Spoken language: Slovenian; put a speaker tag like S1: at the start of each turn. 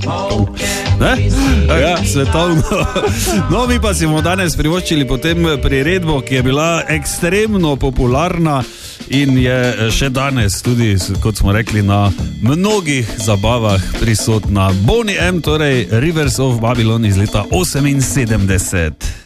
S1: Ja, svetovno. No, mi pa si bomo danes privoščili potem priredbo, ki je bila ekstremno popularna in je še danes tudi, kot smo rekli, na mnogih zabavah prisotna. Boney M, torej Rivers of Babylon iz leta 78.